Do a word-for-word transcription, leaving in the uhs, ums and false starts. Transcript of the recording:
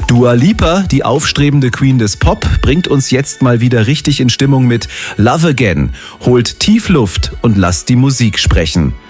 Dua Lipa, die aufstrebende Queen des Pop, bringt uns jetzt mal wieder richtig in Stimmung mit Love Again. Holt tief Luft und lasst die Musik sprechen.